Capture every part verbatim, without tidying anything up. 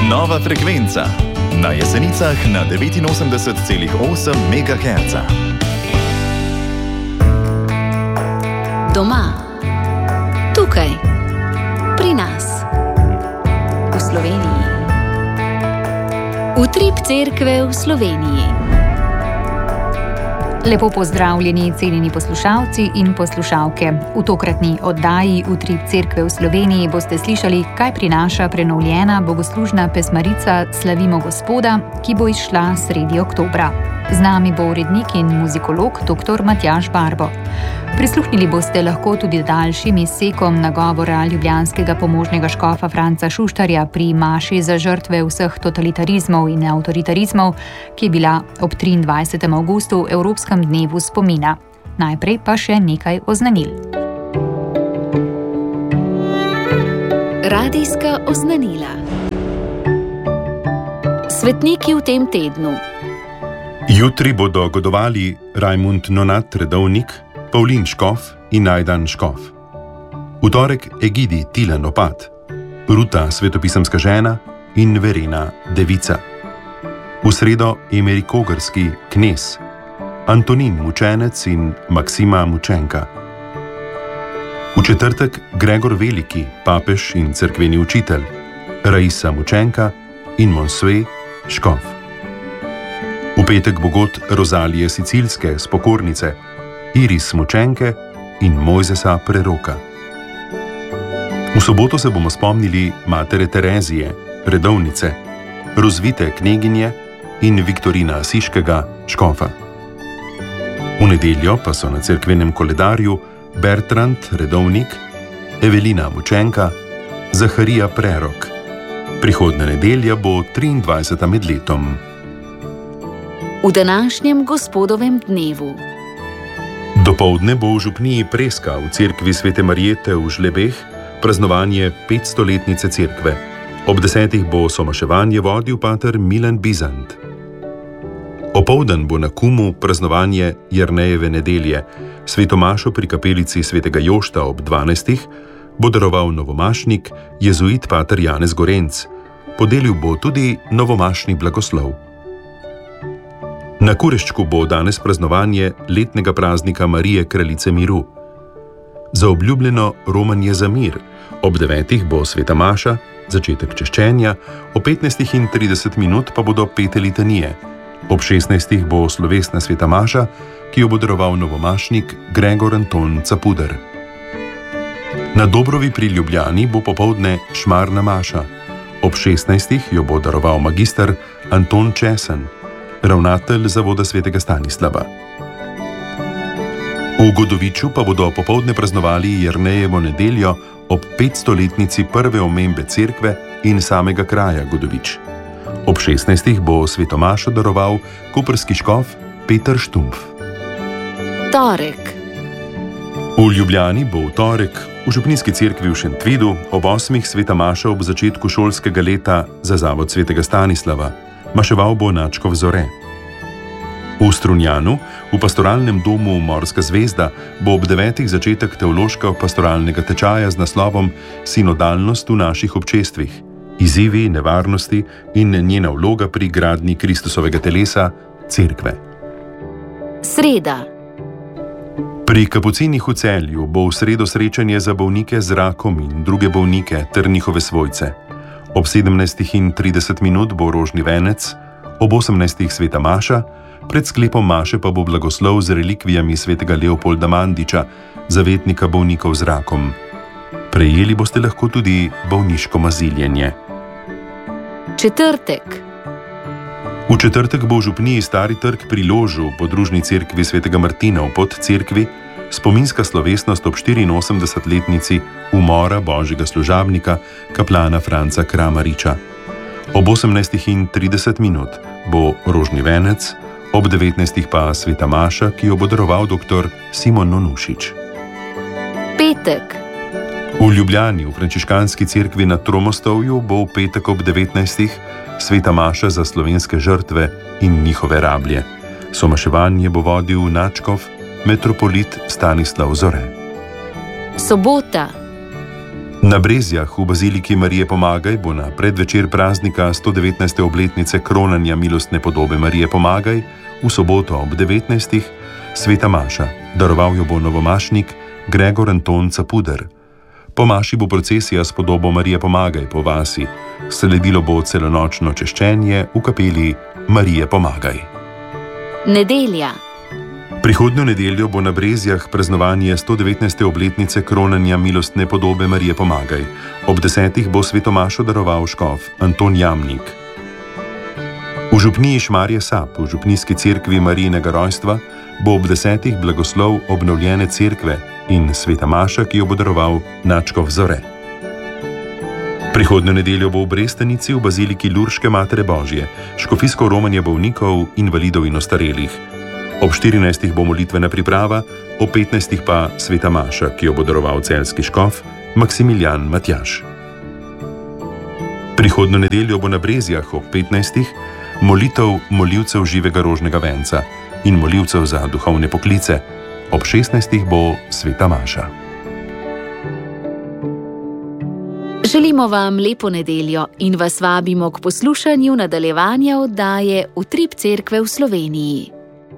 Nova frekvenca na Jesenicah na devetinosemdeset celih osem megaherca. Doma, tukaj, pri nas, v Sloveniji. Utrip cerkve v Sloveniji. Lepo pozdravljeni, cenjeni poslušalci in poslušalke. V tokratni oddaji Utrip cerkve v Sloveniji boste slišali, kaj prinaša prenovljena bogoslužna pesmarica Slavimo Gospoda, ki bo izšla sredi oktobra. Z nami bo urednik in muzikolog dr. Matjaž Barbo. Prisluhnili boste lahko tudi daljšim izsekom nagovora ljubljanskega pomožnega škofa Franca Šuštarja pri maši za žrtve vseh totalitarizmov in avtoritarizmov, ki je bila ob triindvajsetega avgusta v Evropskem dnevu spomina. Najprej pa še nekaj oznanil. Radijska oznanila. Svetniki v tem tednu. Jutri bodo godovali Rajmund Nonat Redovnik, Pavlin Škof in Najdan Škof. V torek Egidi Tilen Opat, Ruta svetopisemska žena in Verena Devica. V sredo Emeri Kogarski knez, Antonin Mučenec in Maksima Mučenka. V četrtek Gregor Veliki, papež in cerkveni učitelj, Raisa Mučenka in Monsue Škof. V petek bo god Rozalije Sicilske spokornice, Iris Mučenke in Mojzesa Preroka. V soboto se bomo spomnili matere Terezije, redovnice, Rozvite kneginje in Viktorina Asiškega škofa. V nedeljo pa so na cerkvenem koledarju Bertrand Redovnik, Evelina Mučenka, Zaharija Prerok. Prihodnja nedelja bo triindvajseta med letom. V današnjem gospodovem dnevu. Dopoldne bo v župniji Preska v cerkvi Svete Marijete v Žlebeh praznovanje petstoletnice cerkve. Ob desetih bo somaševanje vodil pater Milan Bizant. Opoldan bo na Kumu praznovanje Jernejeve nedelje. Svetomašo pri kapelici Svetega Jošta ob dvanajstih bo daroval novomašnik jezuit pater Janez Gorenc. Podelil bo tudi novomašni blagoslov. Na Kureščku bo danes praznovanje letnega praznika Marije Kraljice miru. Za obljubljeno romanje za mir. Ob devetih bo sveta maša, začetek češčenja, ob petnajstih in trideset minut pa bodo pete litanije. Ob šestnajstih bo slovesna sveta maša, ki jo bo daroval novomašnik Gregor Anton Capuder. Na Dobrovi pri Ljubljani bo popoldne šmarna maša. Ob šestnajstih jo bo daroval magister Anton Česen, ravnatelj Zavoda svetega Stanislava. V Godoviču pa bodo popoldne praznovali Jernejevo nedeljo ob petstoletnici prve omembe cerkve in samega kraja Godovič. Ob šestnajstih bo svetomašo daroval koprski škof Peter Štumpf. Torek. V Ljubljani bo v torek v župnijski cerkvi v Šentvidu ob osmih sveta maša ob začetku šolskega leta za Zavod svetega Stanislava. Maševal bo Načkov Zore. V Strunjanu, v pastoralnem domu Morska zvezda, bo ob devetih začetek teološko-pastoralnega tečaja z naslovom Sinodalnost v naših občestvih, izzivi, nevarnosti in njena vloga pri gradnji Kristusovega telesa, cerkve. Sreda. Pri Kapucinih v Celju bo v sredo srečanje za bolnike z rakom in druge bolnike ter njihove svojce. Ob sedemnajstih in trideset minut bo rožni venec, ob osemnajstih sveta maša, pred sklepom maše pa bo blagoslov z relikvijami svetega Leopolda Mandiča, zavetnika bolnikov z rakom. Prejeli boste lahko tudi bolniško maziljenje. Četrtek. V četrtek bo v župniji Stari trg pri Ložu, podružni cerkvi svetega Martina v Podcerkvi, spominska slovesnost ob štiriinosemdesetletnici umora božjega služabnika, kaplana Franca Kramariča. Ob osemnajstih in trideset minut bo rožni venec, ob devetnajstih pa sveta maša, ki jo bo daroval dr. Simon Nonušič. Petek. V Ljubljani, v frančiškanski cerkvi na Tromostovju, bo v petek ob devetnajstih sveta maša za slovenske žrtve in njihove rablje. Somaševanje bo vodil Načkov, metropolit Stanislav Zore. Sobota. Na Brezjah v baziliki Marije Pomagaj bo na predvečer praznika sto devetnajste obletnice kronanja milostne podobe Marije Pomagaj v soboto ob devetnajstih sveta maša. Daroval jo bo novomašnik Gregor Anton Capuder. Po maši bo procesija s podobo Marije Pomagaj po vasi. Sledilo bo celonočno češčenje v kapeli Marije Pomagaj. Nedelja. Prihodnjo nedeljo bo na Brezjah praznovanje sto devetnajste obletnice kronanja milostne podobe Marije Pomagaj. Ob desetih bo svetomašo daroval škof Anton Jamnik. V župniji Šmarje Sap, v župnijski cerkvi Marijinega rojstva, bo ob desetih blagoslov obnovljene cerkve in sveta maša, ki jo bo daroval nadškof Zore. Prihodnjo nedeljo bo v Brestanici v baziliki Lurške Matere Božje škofijsko romanje bolnikov, invalidov in ostarelih. Ob štirinajstih bo molitvena priprava, ob petnajstih pa sveta maša, ki jo bo daroval celjski škof Maksimilijan Matjaž. Prihodnjo nedeljo bo na Brezjah ob petnajstih molitev molivcev živega rožnega venca in molivcev za duhovne poklice. Ob šestnajstih bo sveta maša. Želimo vam lepo nedeljo in vas vabimo k poslušanju nadaljevanja oddaje Utrip cerkve v Sloveniji.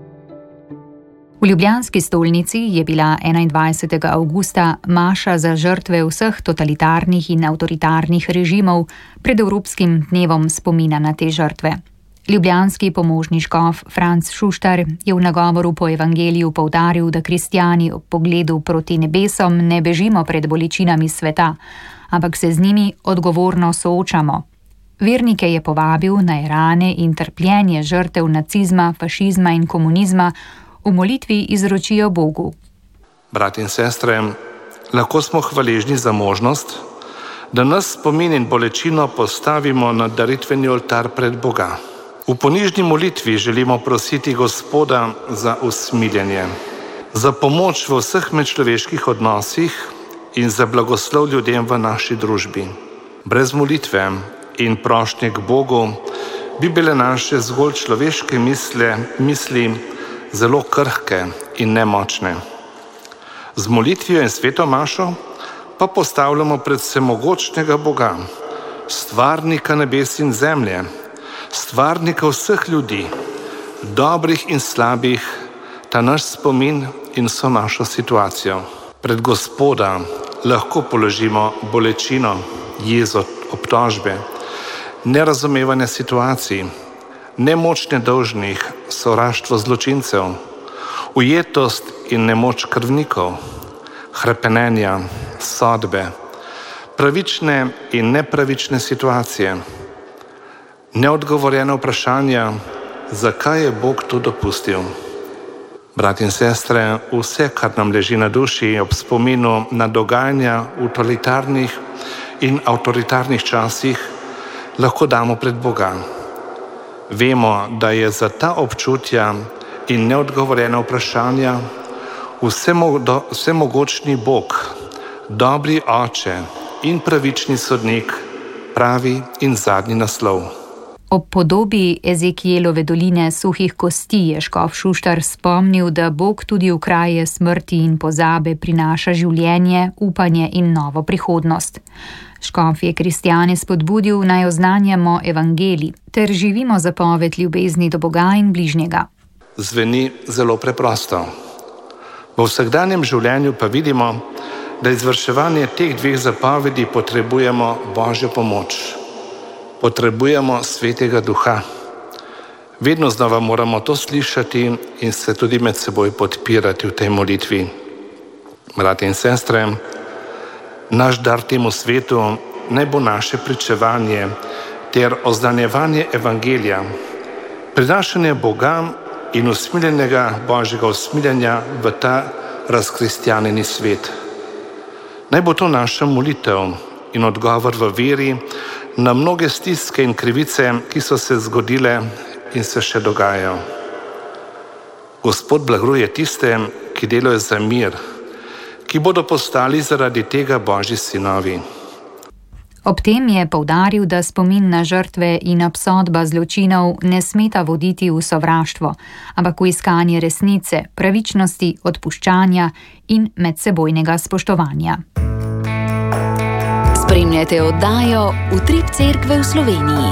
V ljubljanski stolnici je bila enaindvajsetega avgusta maša za žrtve vseh totalitarnih in avtoritarnih režimov pred Evropskim dnevom spomina na te žrtve. Ljubljanski pomožni škof Franc Šuštar je v nagovoru po evangeliju poudaril, da kristjani ob pogledu proti nebesom ne bežimo pred bolečinami sveta, ampak se z njimi odgovorno soočamo. Vernike je povabil naj rane in trpljenje žrtev nacizma, fašizma in komunizma v molitvi izročijo Bogu. Brat in sestre, lahko smo hvaležni za možnost, da nas spomin in bolečino postavimo na daritveni oltar pred Boga. V ponižni molitvi želimo prositi Gospoda za usmiljenje, za pomoč v vseh medčloveških odnosih in za blagoslov ljudem v naši družbi. Brez molitve in prošnje k Bogu bi bile naše zgolj človeške misle, misli zelo krhke in nemočne. Z molitvijo in sveto mašo pa postavljamo pred vsemogočnega Boga, stvarnika nebes in zemlje, stvarnika vseh ljudi, dobrih in slabih, ta naš spomin in vso našo situacijo. Pred Gospoda lahko položimo bolečino, jezo, obtožbe, nerazumevanje situacij, nemočne dolžnih, sovraštvo zločincev, ujetost in nemoč krvnikov, hrepenenja, sodbe, pravične in nepravične situacije, neodgovorjena vprašanja, zakaj je Bog to dopustil. Brat in sestre, vse, kar nam leži na duši ob spominu na dogajanja v totalitarnih in avtoritarnih časih, lahko damo pred Boga. Vemo, da je za ta občutja in neodgovorjena vprašanja vsemogočni Bog, dobri oče in pravični sodnik, pravi in zadnji naslov. Ob podobi Ezekielove doline suhih kosti je škof Šuštar spomnil, da Bog tudi v kraje smrti in pozabe prinaša življenje, upanje in novo prihodnost. Škof je kristjane spodbudil, naj oznanjamo evangelij ter živimo zapoved ljubezni do Boga in bližnjega. Zveni zelo preprosto. V vsakdanjem življenju pa vidimo, da izvrševanje teh dveh zapovedi potrebujemo Božjo pomoč. Potrebujemo Svetega Duha. Vedno znova moramo to slišati in se tudi med seboj podpirati v tej molitvi. Brati in sestre, naš dar temu svetu naj bo naše pričevanje ter oznanjevanje evangelija, prinašanje Boga in usmiljenega Božjega usmiljenja v ta razkristjanjeni svet. Naj bo to naša molitev in odgovor v veri na mnoge stiske in krivice, ki so se zgodile in se še dogajajo. Gospod blagruje tiste, ki delajo za mir, ki bodo postali zaradi tega Božji sinovi. Ob tem je poudaril, da spomin na žrtve in obsodba zločinov ne smeta voditi v sovraštvo, ampak v iskanje resnice, pravičnosti, odpuščanja in medsebojnega spoštovanja. Spremljate oddajo Utrip Cerkve v Sloveniji.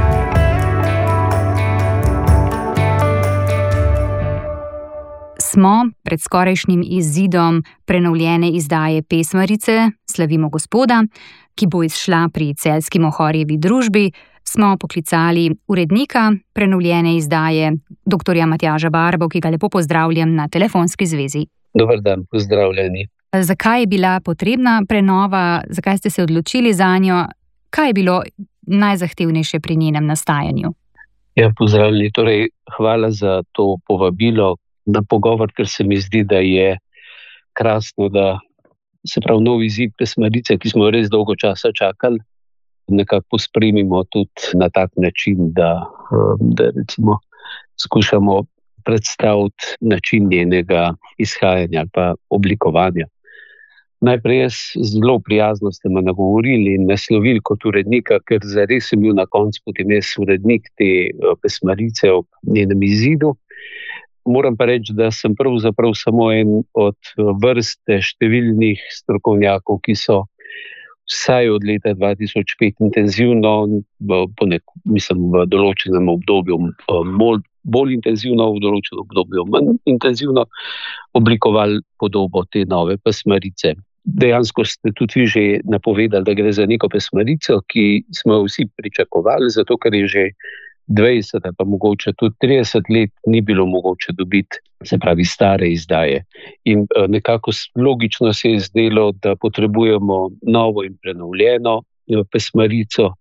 Smo pred skorajšnjim izidom prenovljene izdaje Pesmarice Slavimo Gospoda, ki bo izšla pri celjski Mohorjevi družbi, smo poklicali urednika prenovljene izdaje, doktorja Matjaža Barbo, ki ga lepo pozdravljam na telefonski zvezi. Dober dan, pozdravljeni. Zakaj je bila potrebna prenova, zakaj ste se odločili zanjo, kaj je bilo najzahtevnejše pri njenem nastajanju? Ja, pozdravljeni, torej hvala za to povabilo na pogovor, ker se mi zdi, da je krasno, da se pravi novi izid Pesmarice, ki smo res dolgo časa čakali, nekako pospremimo tudi na tak način, da, da recimo skušamo predstaviti način njenega izhajanja ali pa oblikovanja. Najprej jaz zelo prijazno ste me nagovorili in naslovili kot urednika, ker zares sem bil na koncu potem jaz urednik te Pesmarice ob njenem izidu. Moram pa reči, da sem pravzaprav samo en od vrste številnih strokovnjakov, ki so vsaj od leta dva tisoč pet intenzivno, po nek, mislim, v določenem obdobju bolj, bolj intenzivno, v določenem obdobju manj intenzivno oblikovali podobo te nove Pesmarice. Dejansko ste tudi vi že napovedali, da gre za neko Pesmarico, ki smo jo vsi pričakovali, zato ker je že dvajset pa mogoče tudi trideset let ni bilo mogoče dobiti, se pravi stare izdaje. In nekako logično se je zdelo, da potrebujemo novo in prenovljeno Pesmarico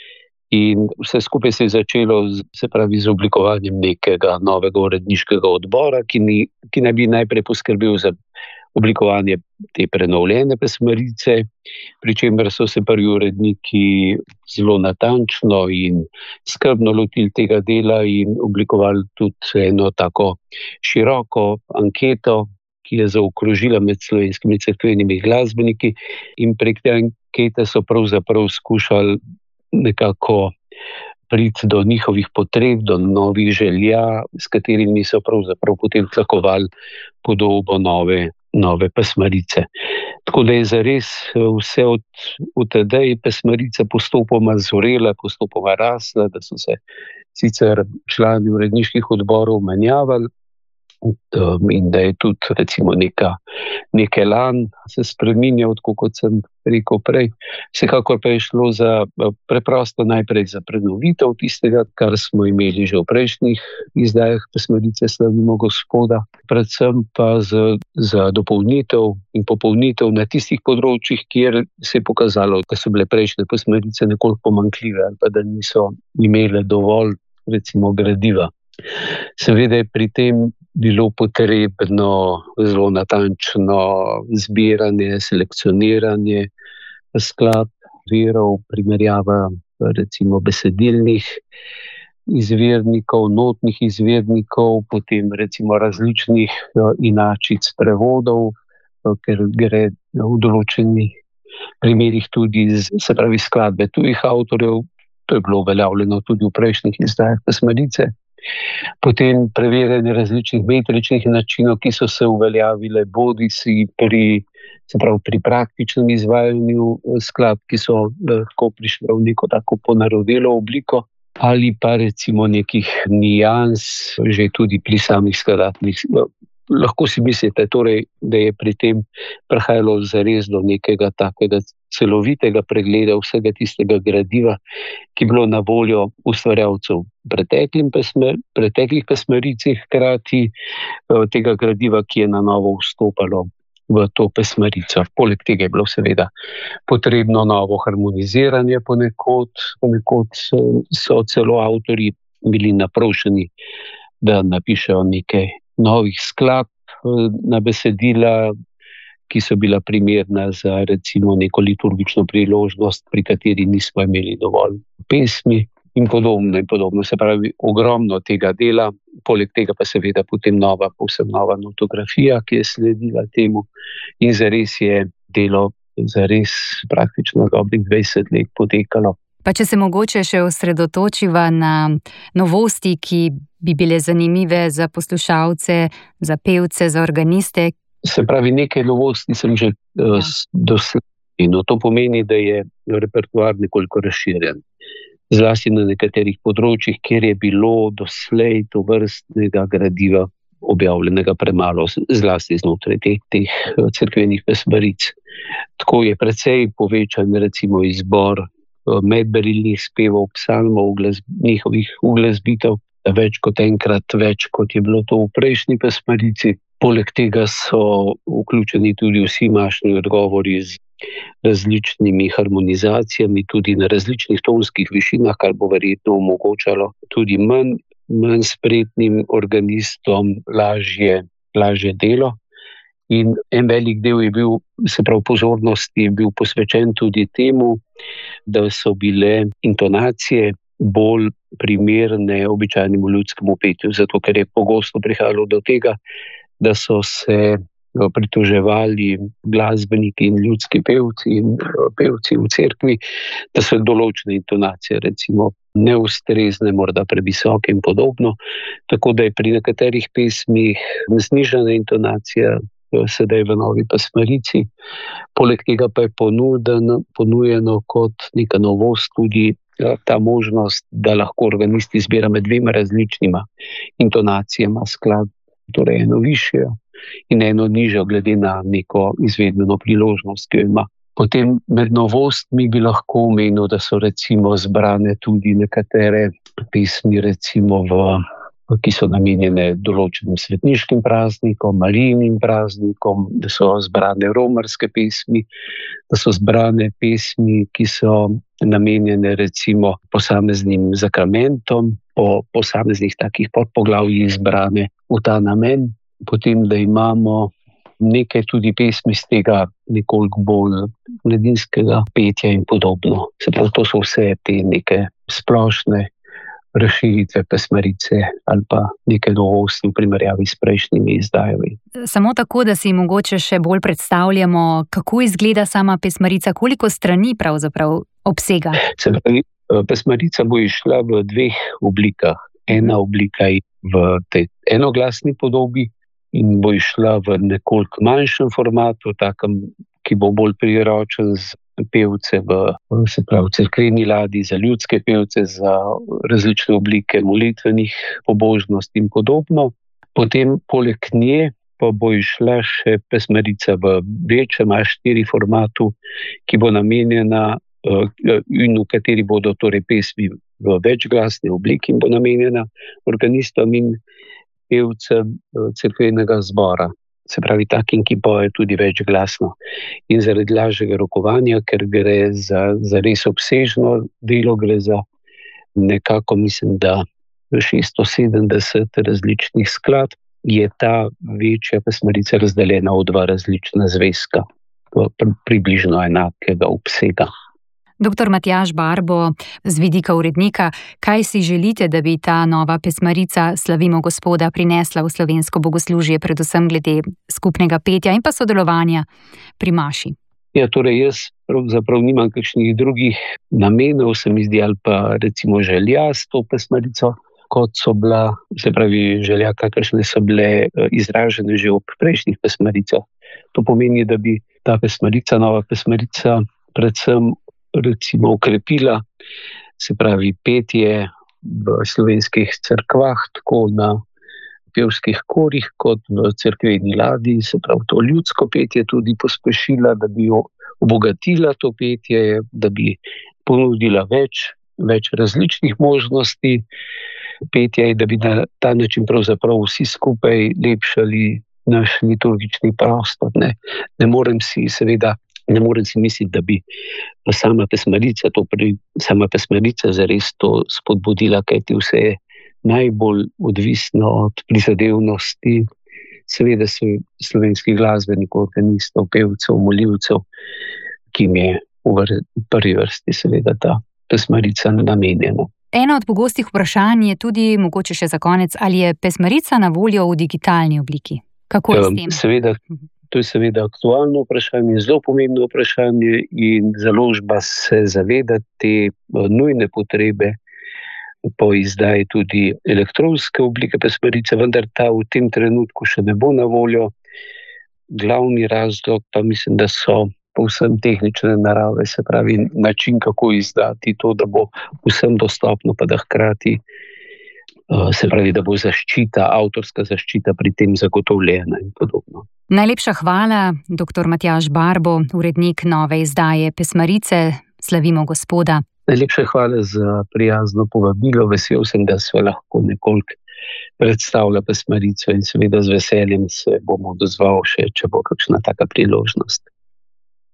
in vse skupaj se je začelo se pravi z oblikovanjem nekega novega uredniškega odbora, ki, ni, ki naj bi najprej poskrbel za oblikovanje te prenovljene Pesmarice, pri čemer so se prvi uredniki zelo natančno in skrbno lotili tega dela in oblikovali tudi eno tako široko anketo, ki je zaokrožila med slovenskimi cerkvenimi glasbeniki in prek te ankete so pravzaprav skušali nekako priti do njihovih potreb, do novih želja, s katerimi so pravzaprav potem tlakovali podobo nove nove Pesmarice. Tako da je zares vse od, od tedaj Pesmarica postopoma zorela, postopoma rasla, da so se sicer člani uredniških odborov menjavali in da je tudi recimo neka, nek elan se spreminjal, tako kot sem rekel prej. Vsekakor pa je šlo za preprosto najprej za prenovitev tistega, kar smo imeli že v prejšnjih izdajah Pesmarice Slavimo Gospoda, predvsem pa za, za dopolnitev in popolnitev na tistih področjih, kjer se je pokazalo, da so bile prejšnje Pesmarice nekoliko pomanjkljive ali pa da niso imele dovolj recimo gradiva. Seveda je pri tem bilo potrebno zelo natančno zbiranje, selekcioniranje skladb, virov, primerjava recimo besedilnih izvirnikov, notnih izvirnikov, potem recimo različnih inačic prevodov, ker gre v določenih primerih tudi se pravi skladbe tujih avtorjev, to je bilo uveljavljeno tudi v prejšnjih izdajah Pesmarice. Potem preverjanje različnih metričnih načinov, ki so se uveljavile bodisi pri, se pravi, pri praktičnem izvajanju skladb, ki so lahko prišle v neko tako ponarodelo obliko, ali pa recimo nekih nijans že tudi pri samih skladateljih. Lahko si mislite torej, da je pri tem prihajalo zares do nekega takega celovitega pregleda vsega tistega gradiva, ki je bilo na voljo ustvarjalcev v preteklih Pesmaricah, hkrati tega gradiva, ki je na novo vstopalo v to Pesmarico. Poleg tega je bilo seveda potrebno novo harmoniziranje ponekod, ponekod so celo avtorji bili naprošeni, da napišejo nekaj novih skladb na besedila, ki so bila primerna za recimo neko liturgično priložnost, pri kateri nismo imeli dovolj pesmi in podobno in podobno. Se pravi, ogromno tega dela, poleg tega pa seveda potem nova, povsem nova notografija, ki je sledila temu in zares je delo zares praktično dobrih dvajset let potekalo. Pa če se mogoče še osredotočiva na novosti, ki bi bile zanimive za poslušalce, za pevce, za organiste. Se pravi, nekaj novosti sem že ja. doslej In to pomeni, da je repertoar nekoliko razširjen. Zlasti na nekaterih področjih, kjer je bilo doslej tovrstnega gradiva objavljenega premalo, zlasti znotraj teh, teh cerkvenih pesmaric. Tako je precej povečan recimo izbor medberilnih spevov, psalmov, njihovih uglasbitev, več kot enkrat več, kot je bilo to v prejšnji pesmarici. Poleg tega so vključeni tudi vsi mašni odgovori z različnimi harmonizacijami, tudi na različnih tonskih višinah, kar bo verjetno omogočalo tudi manj, manj spretnim organistom lažje, lažje delo. In en velik del je bil, se pravi pozornosti, je bil posvečen tudi temu, da so bile intonacije bolj primerne običajnemu ljudskemu petju, zato ker je pogosto prihajalo do tega, da so se pritoževali glasbeniki in ljudski pevci in pevci v cerkvi, da so določene intonacije recimo neustrezne, morda previsoke in podobno. Tako da je pri nekaterih pesmih znižana intonacija sedaj v novi pesmarici. Poleg tega pa je ponudeno, ponujeno kot neka novost tudi ta možnost, da lahko organist izbira med dvema različnima intonacijama skladb, torej eno višjo in eno nižjo, glede na neko izvedbeno priložnost, ki jo ima. Potem med novostmi bi lahko omenil, da so recimo zbrane tudi nekatere pesmi, recimo v, ki so namenjene določenim svetniškim praznikom, Marijinim praznikom, da so zbrane romarske pesmi, da so zbrane pesmi, ki so namenjene recimo posameznim zakramentom, po posameznih takih podpoglavjih izbrane v ta namen. Potem, da imamo nekaj tudi pesmi z tega nekoliko bolj mladinskega petja in podobno. Se pravi, to so vse te neke splošne razširitve pesmarice ali pa neke novosti v primerjavi s prejšnjimi izdajami. Samo tako, da si mogoče še bolj predstavljamo, kako izgleda sama pesmarica, koliko strani pravzaprav obsega? Se pravi, pesmarica bo išla v dveh oblikah. Ena oblika je v tej enoglasni podobi in bo išla v nekoliko manjšem formatu, takem, ki bo bolj priročen z pevce v, se pravi, cerkveni ladji, za ljudske pevce, za različne oblike molitvenih pobožnosti in podobno. Potem poleg nje pa bo išla še pesmarica v večjem A štiri formatu, ki bo namenjena in v kateri bodo torej pesmi v večglasni obliki in bo namenjena organistom in pevcem cerkvenega zbora. Se pravi, takim, ki pojejo tudi večglasno. In zaradi lažjega rokovanja, ker gre za, za res obsežno delo, gre za nekako, mislim, da šeststo sedemdeset različnih skladb, je ta večja pesmarica razdeljena v dva različna zvezka, približno enakega obsega. Doktor Matjaž Barbo, z vidika urednika, kaj si želite, da bi ta nova pesmarica Slavimo Gospoda prinesla v slovensko bogoslužje, predvsem glede skupnega petja in pa sodelovanja pri maši? Ja, torej jaz pravzaprav nimam kakšnih drugih namenov, se mi zdi, ali pa recimo želja s to pesmarico, kot so bila, se pravi, želja, kakršne so bile izražene že ob prejšnjih pesmaricah. To pomeni, da bi ta pesmarica, nova pesmarica, predvsem recimo ukrepila, se pravi, petje v slovenskih cerkvah, tako na pevskih korih, kot v cerkveni ladji, se pravi, to ljudsko petje tudi pospešila, da bi jo obogatila to petje, da bi ponudila več, več različnih možnosti petja in da bi na ta način pravzaprav vsi skupaj lepšali naš liturgični prostor. Ne, ne morem si seveda Ne morem si misliti, da bi sama pesmarica, to pri, sama pesmarica zares to spodbudila, kajti vse je najbolj odvisno od prizadevnosti, seveda so slovenskih glasbenikov, organistov, pevcev, molilcev, ki jim je v prvi vrsti seveda ta pesmarica namenjena. Eno od pogostih vprašanj je tudi, mogoče še za konec, ali je pesmarica na voljo v digitalni obliki? Kako je s tem? Seveda. To je seveda aktualno vprašanje, zelo pomembno vprašanje in založba se zaveda te nujne potrebe po izdaji tudi elektronske oblike pesmarice, vendar ta v tem trenutku še ne bo na voljo. Glavni razlog pa mislim, da so povsem tehnične narave, se pravi način, kako izdati to, da bo vsem dostopno, pa da hkrati, se pravi, da bo zaščita, avtorska zaščita pri tem zagotovljena in podobno. Najlepša hvala, doktor Matjaž Barbo, urednik nove izdaje Pesmarice Slavimo Gospoda. Najlepša hvala za prijazno povabilo. Vesel sem, da se lahko nekoliko predstavlja Pesmarico in seveda z veseljem se bom odzval še, če bo kakšna taka priložnost.